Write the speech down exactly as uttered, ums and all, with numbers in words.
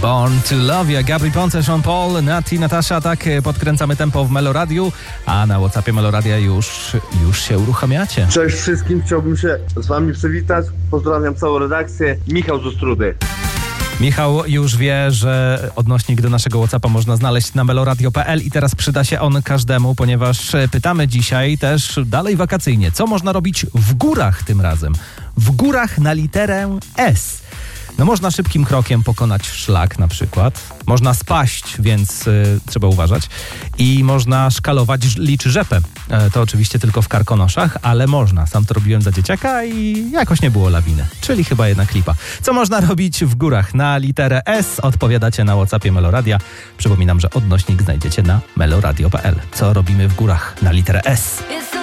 Born to Love You, Gabry Ponce, Sean Paul, Nati, Natasza, tak podkręcamy tempo w Meloradiu, a na WhatsAppie Meloradia już, już się uruchamiacie. Cześć wszystkim, chciałbym się z wami przywitać. Pozdrawiam całą redakcję. Michał z Ostródy. Michał już wie, że odnośnik do naszego WhatsAppa można znaleźć na meloradio kropka p l i teraz przyda się on każdemu, ponieważ pytamy dzisiaj też dalej wakacyjnie, co można robić w górach tym razem. W górach na literę S. No można szybkim krokiem pokonać szlak na przykład, można spaść, więc y, trzeba uważać, i można szkalować licz rzepę. E, to oczywiście tylko w Karkonoszach, ale można. Sam to robiłem za dzieciaka i jakoś nie było lawiny, czyli chyba jednak lipa. Co można robić w górach na literę S? Odpowiadacie na WhatsAppie Meloradia. Przypominam, że odnośnik znajdziecie na meloradio kropka p l. Co robimy w górach na literę S?